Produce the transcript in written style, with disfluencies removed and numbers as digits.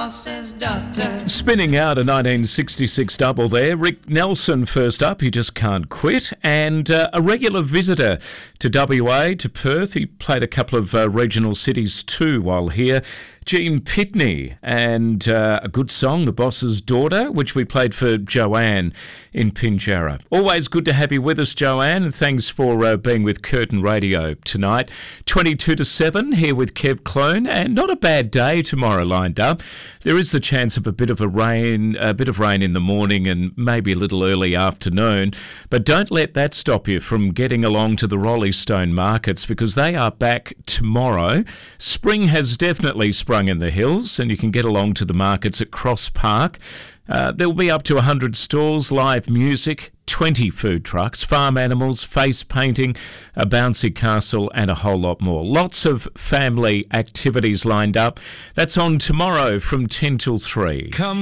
boss says doctor. Spinning out a 1966 double there. Rick Nelson first up, he just can't quit. And a regular visitor to WA, to Perth. He played a couple of regional cities too while here. Gene Pitney and a good song, The Boss's Daughter, which we played for Joanne in Pinjarra. Always good to have you with us, Joanne, and thanks for being with Curtin Radio tonight. 22 to 7 here with Kev Clone, and not a bad day tomorrow lined up. There is the chance of a bit of rain in the morning and maybe a little early afternoon, but don't let that stop you from getting along to the Rollie Stone markets, because they are back tomorrow. Spring has definitely sprung in the hills, and you can get along to the markets at Cross Park. There will be up to 100 stalls, live music, 20 food trucks, farm animals, face painting, a bouncy castle, and a whole lot more. Lots of family activities lined up. That's on tomorrow from 10 till 3.